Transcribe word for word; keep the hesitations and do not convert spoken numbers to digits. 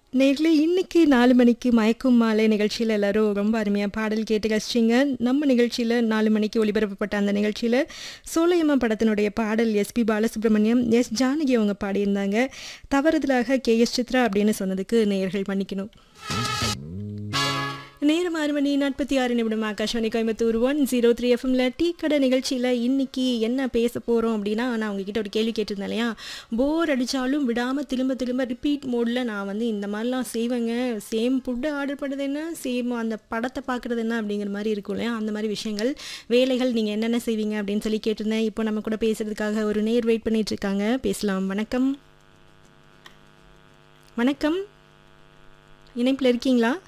நேர்களே இன்னைக்கு நாலு மணிக்கு மயக்கும் மாலை நிகழ்ச்சியில் எல்லாரும் ரொம்ப அருமையாக பாடல் கேட்டு கழிச்சிங்க. நம்ம நிகழ்ச்சியில் நாலு மணிக்கு ஒளிபரப்பப்பட்ட அந்த நிகழ்ச்சியில் சோலையம்மா படத்தினுடைய பாடல் எஸ்பி பாலசுப்ரமணியம் எஸ் ஜானகி அவங்க பாடியிருந்தாங்க. தவறுதலாக கே எஸ் சித்ரா அப்படின்னு சொன்னதுக்கு நேயர்கள் மன்னிக்கணும். நேரம் ஆறு மணி நாற்பத்தி ஆறு நிமிடம் Akashvani Coimbatore one zero three எஃப்எம்ல டீ கடை நிகழ்ச்சியில் இன்னைக்கு என்ன பேச போகிறோம் அப்படின்னா, நான் உங்ககிட்ட ஒரு கேள்வி கேட்டிருந்தேன் இல்லையா, போர் அடித்தாலும் விடாமல் திரும்ப திரும்ப ரிப்பீட் மோடில் நான் வந்து இந்த மாதிரிலாம் செய்வேங்க, சேம் ஃபுட்டு ஆர்டர் பண்ணுறது என்ன, சேம் அந்த படத்தை பார்க்குறது என்ன அப்படிங்கிற மாதிரி இருக்கும் இல்லையா, அந்த மாதிரி விஷயங்கள் வேலைகள் நீங்கள் என்னென்ன செய்வீங்க அப்படின்னு சொல்லி கேட்டிருந்தேன். இப்போ நம்ம கூட பேசுகிறதுக்காக ஒரு நேர் வெயிட் பண்ணிட்டு இருக்காங்க. பேசலாம். வணக்கம். வணக்கம், இணைப்பில் இருக்கீங்களா?